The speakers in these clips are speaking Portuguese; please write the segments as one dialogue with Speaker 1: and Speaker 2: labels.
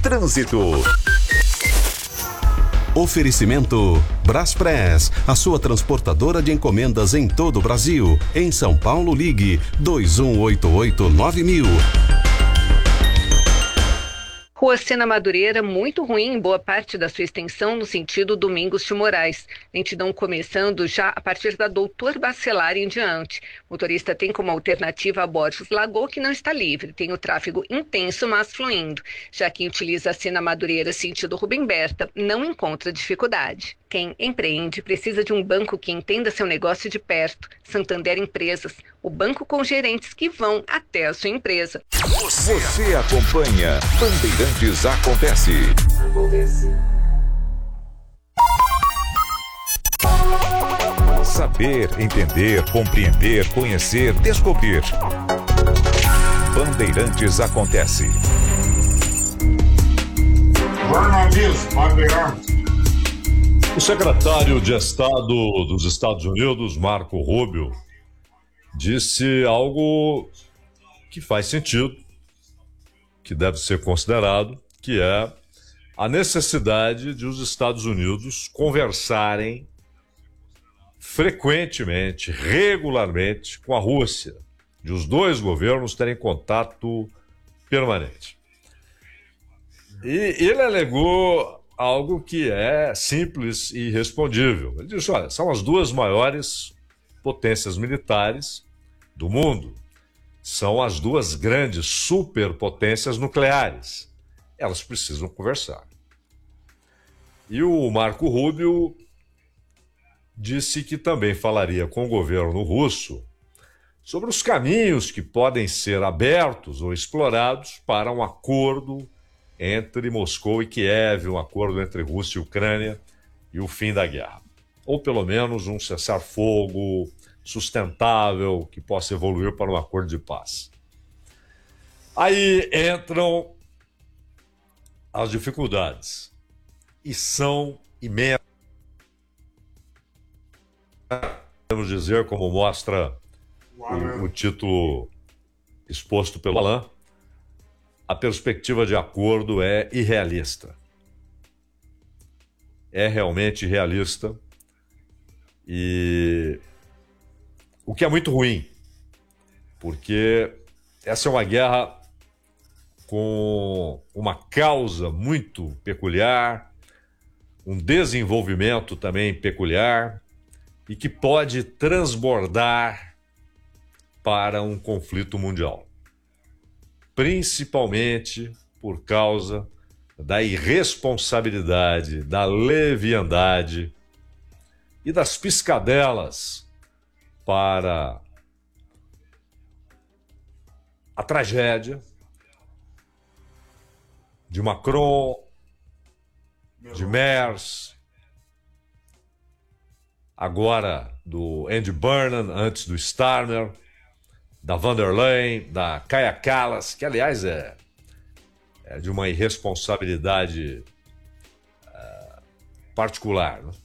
Speaker 1: Trânsito. Oferecimento Braspress, a sua transportadora de encomendas em todo o Brasil. Em São Paulo, ligue 2188-9000.
Speaker 2: Rua Sena Madureira, muito ruim em boa parte da sua extensão no sentido Domingos de Moraes. Lentidão começando já a partir da Doutor Bacelar em diante. O motorista tem como alternativa a Borges Lagoa, que não está livre. Tem o tráfego intenso, mas fluindo. Já quem utiliza a Sena Madureira sentido Rubem Berta não encontra dificuldade. Quem empreende precisa de um banco que entenda seu negócio de perto. Santander Empresas, o banco com gerentes que vão até a sua empresa.
Speaker 3: Você acompanha Bandeirantes Acontece. Saber, entender, compreender, conhecer, descobrir. Bandeirantes Acontece.
Speaker 4: Jornalismo, Bandeirantes.
Speaker 5: O secretário de Estado dos Estados Unidos, Marco Rubio, disse algo que faz sentido, que deve ser considerado, que é a necessidade de os Estados Unidos conversarem frequentemente, regularmente com a Rússia, de os dois governos terem contato permanente. E ele alegou algo que é simples e respondível. Ele disse, olha, são as duas maiores potências militares do mundo. São as duas grandes superpotências nucleares. Elas precisam conversar. E o Marco Rubio disse que também falaria com o governo russo sobre os caminhos que podem ser abertos ou explorados para um acordo entre Moscou e Kiev, um acordo entre Rússia e Ucrânia e o fim da guerra. Ou pelo menos um cessar-fogo sustentável que possa evoluir para um acordo de paz. Aí entram as dificuldades. E são imensas. Podemos dizer, como mostra o título exposto pelo Alain, a perspectiva de acordo é irrealista. É realmente irrealista. E o que é muito ruim, porque essa é uma guerra com uma causa muito peculiar, um desenvolvimento também peculiar e que pode transbordar para um conflito mundial. Principalmente por causa da irresponsabilidade, da leviandade e das piscadelas para a tragédia de Macron, de Merz, agora do Andy Burnham, antes do Starmer, da Van der Leyen, da Kaja Kallas, que aliás é de uma irresponsabilidade particular, né?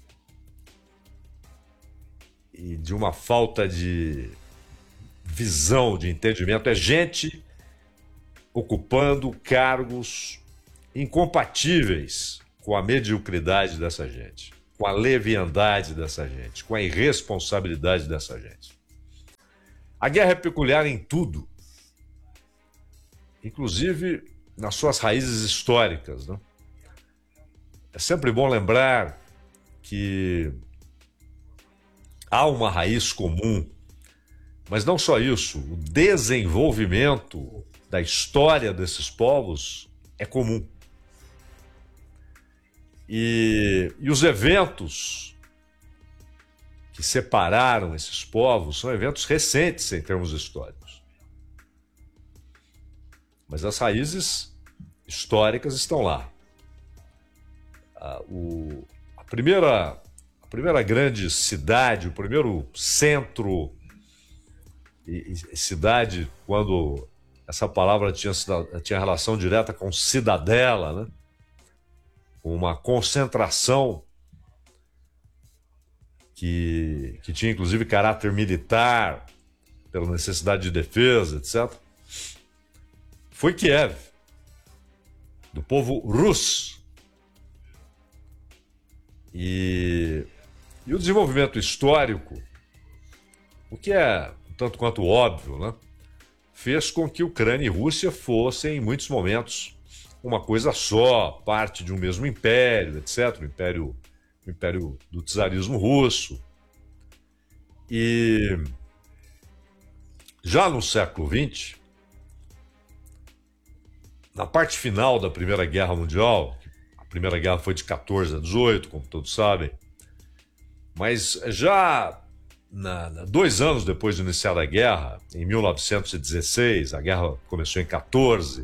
Speaker 5: E de uma falta de visão, de entendimento. É gente ocupando cargos incompatíveis com a mediocridade dessa gente, com a leviandade dessa gente, com a irresponsabilidade dessa gente. A guerra é peculiar em tudo, inclusive nas suas raízes históricas, né? É sempre bom lembrar que há uma raiz comum, mas não só isso, o desenvolvimento da história desses povos é comum. E os eventos que separaram esses povos são eventos recentes em termos históricos. Mas as raízes históricas estão lá. A primeira grande cidade, o primeiro centro e cidade, quando essa palavra tinha relação direta com cidadela, né? Uma concentração que tinha inclusive caráter militar, pela necessidade de defesa, etc., foi Kiev. do povo russo. E o desenvolvimento histórico, o que é um tanto quanto óbvio, né, fez com que Ucrânia e Rússia fossem, em muitos momentos, uma coisa só, parte de um mesmo império, etc., o império do czarismo russo. E já no século XX, na parte final da Primeira Guerra Mundial, a Primeira Guerra foi de 14 a 18, como todos sabem, mas já 2 anos depois de iniciar a guerra, em 1916, a guerra começou em 14,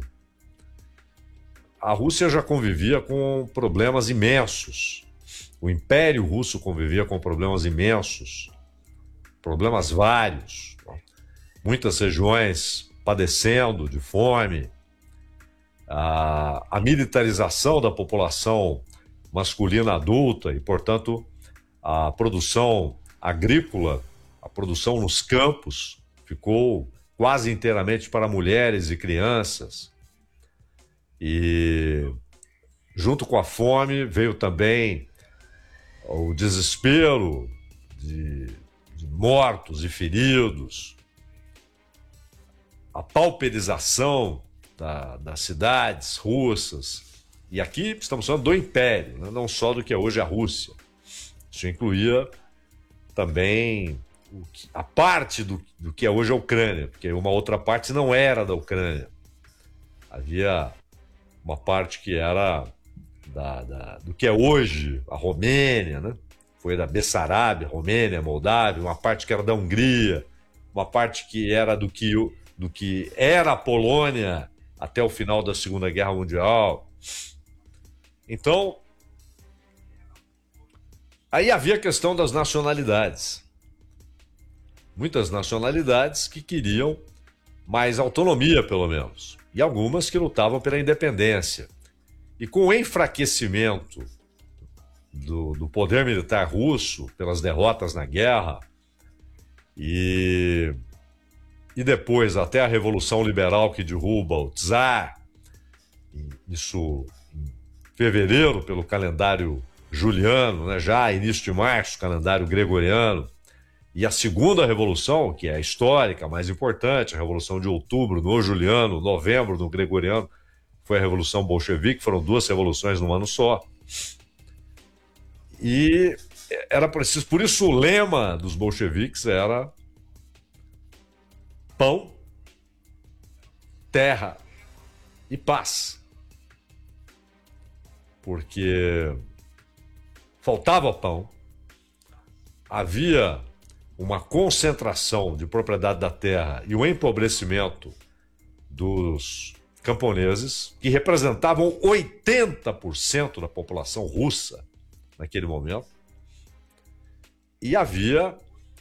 Speaker 5: a Rússia já convivia com problemas imensos. O Império Russo convivia com problemas imensos, problemas vários, muitas regiões padecendo de fome, a militarização da população masculina adulta e, portanto, a produção agrícola, a produção nos campos ficou quase inteiramente para mulheres e crianças. E junto com a fome veio também o desespero de mortos e feridos, a pauperização das cidades russas. E aqui estamos falando do Império, né? Não só do que é hoje a Rússia. Isso incluía também a parte do que é hoje a Ucrânia, porque uma outra parte não era da Ucrânia. Havia uma parte que era do que é hoje a Romênia, né? Foi da Bessarábia, Romênia, Moldávia, uma parte que era da Hungria, uma parte que era do que era a Polônia até o final da Segunda Guerra Mundial. Então, aí havia a questão das nacionalidades. Muitas nacionalidades que queriam mais autonomia, pelo menos, e algumas que lutavam pela independência. E com o enfraquecimento do poder militar russo, pelas derrotas na guerra, e depois até a Revolução Liberal que derruba o czar, isso em fevereiro, pelo calendário juliano, né, já início de março, calendário gregoriano, e a segunda revolução, que é a histórica, a mais importante, a Revolução de Outubro no juliano, novembro no gregoriano, foi a Revolução Bolchevique, foram 2 revoluções num ano só. E era preciso, por isso o lema dos bolcheviques era pão, terra e paz. Porque faltava pão, havia uma concentração de propriedade da terra e o empobrecimento dos camponeses, que representavam 80% da população russa naquele momento, e havia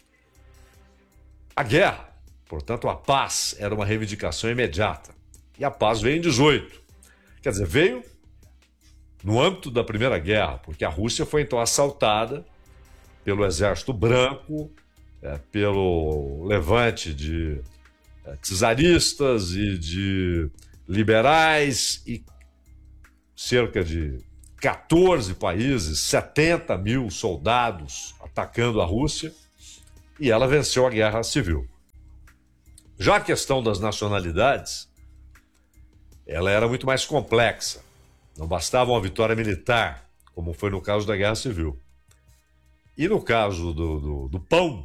Speaker 5: a guerra. Portanto, a paz era uma reivindicação imediata. E a paz veio em 18. Quer dizer, veio no âmbito da Primeira Guerra, porque a Rússia foi então assaltada pelo Exército Branco, pelo levante de czaristas e de liberais, e cerca de 14 países, 70 mil soldados atacando a Rússia, e ela venceu a guerra civil. Já a questão das nacionalidades, ela era muito mais complexa. Não bastava uma vitória militar, como foi no caso da Guerra Civil. E no caso do pão,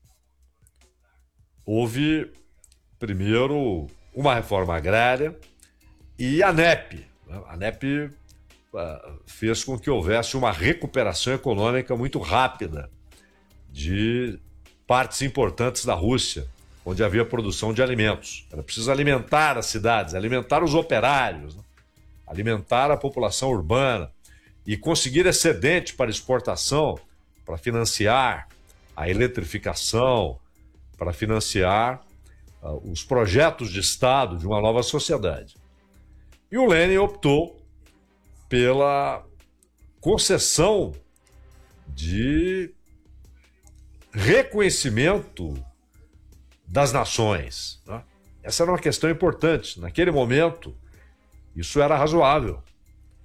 Speaker 5: houve, primeiro, uma reforma agrária e a NEP. A NEP fez com que houvesse uma recuperação econômica muito rápida de partes importantes da Rússia, onde havia produção de alimentos. Era preciso alimentar as cidades, alimentar os operários, né? Alimentar a população urbana e conseguir excedente para exportação, para financiar a eletrificação, para financiar os projetos de Estado de uma nova sociedade. E o Lenin optou pela concessão de reconhecimento das nações, né? Essa era uma questão importante. Naquele momento, isso era razoável.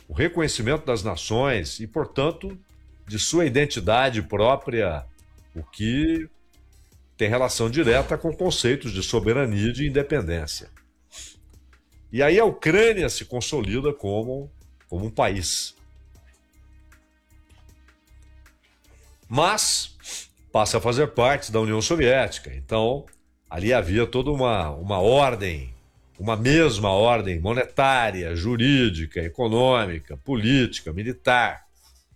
Speaker 5: o reconhecimento das nações e, portanto, de sua identidade própria, o que tem relação direta com conceitos de soberania e de independência. E aí a Ucrânia se consolida como um país. Mas passa a fazer parte da União Soviética. Então, ali havia toda uma ordem, uma mesma ordem monetária, jurídica, econômica, política, militar.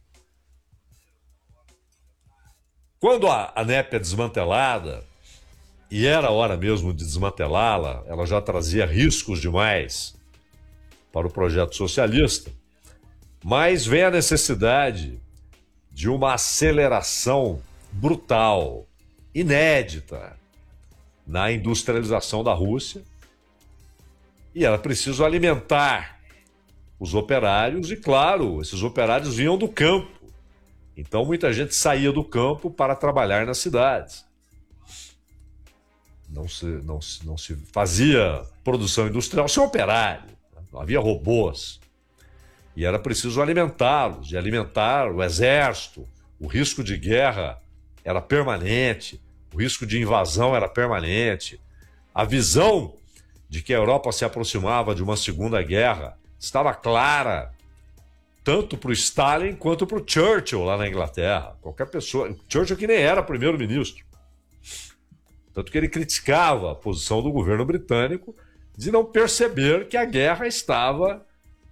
Speaker 5: Quando a NEP é desmantelada, e era hora mesmo de desmantelá-la, ela já trazia riscos demais para o projeto socialista, mas vem a necessidade de uma aceleração brutal, inédita, na industrialização da Rússia, e era preciso alimentar os operários, e claro, esses operários vinham do campo, então muita gente saía do campo para trabalhar nas cidades. Não se fazia produção industrial sem operário, não havia robôs. E era preciso alimentá-los, e alimentar o exército. O risco de guerra era permanente, o risco de invasão era permanente. A visão de que a Europa se aproximava de uma segunda guerra estava clara, tanto para o Stalin quanto para o Churchill lá na Inglaterra. Qualquer pessoa, Churchill que nem era primeiro-ministro. Tanto que ele criticava a posição do governo britânico de não perceber que a guerra estava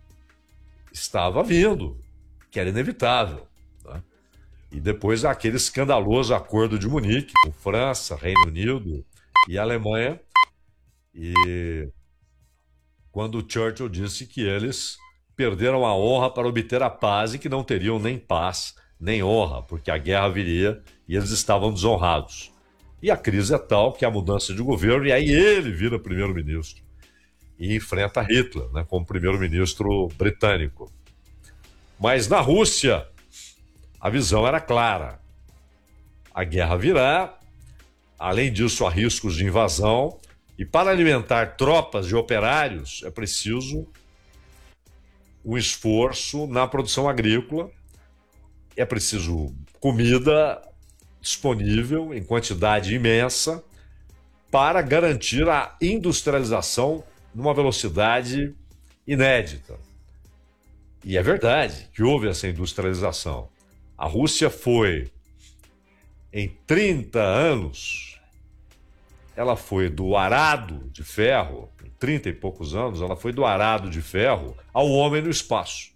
Speaker 5: vindo, que era inevitável. Né? E depois aquele escandaloso acordo de Munique com França, Reino Unido e Alemanha, e quando Churchill disse que eles perderam a honra para obter a paz e que não teriam nem paz, nem honra, porque a guerra viria e eles estavam desonrados. E a crise é tal que a mudança de governo, e aí ele vira primeiro-ministro e enfrenta Hitler, né, como primeiro-ministro britânico. Mas na Rússia, a visão era clara. A guerra virá, além disso há riscos de invasão, e para alimentar tropas de operários é preciso um esforço na produção agrícola, é preciso comida disponível em quantidade imensa para garantir a industrialização numa velocidade inédita. E é verdade que houve essa industrialização. A Rússia foi, em 30 anos, ela foi do arado de ferro, em 30 e poucos anos, ela foi do arado de ferro ao homem no espaço.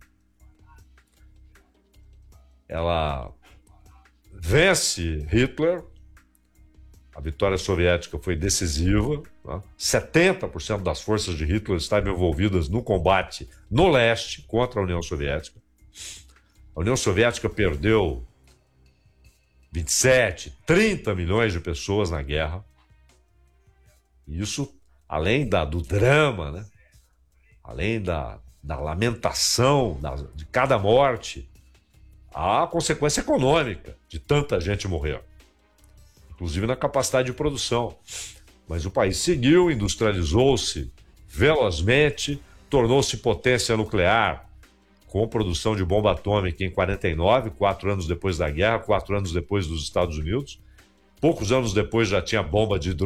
Speaker 5: Ela vence Hitler, a vitória soviética foi decisiva, né? 70% das forças de Hitler estavam envolvidas no combate no leste contra a União Soviética. A União Soviética perdeu 27, 30 milhões de pessoas na guerra. E isso, além do drama, né? Além da lamentação de cada morte, há a consequência econômica de tanta gente morrer, inclusive na capacidade de produção. Mas o país seguiu, industrializou-se velozmente, tornou-se potência nuclear, com produção de bomba atômica em 49, 4 anos depois da guerra, 4 anos depois dos Estados Unidos. Poucos anos depois já tinha bomba de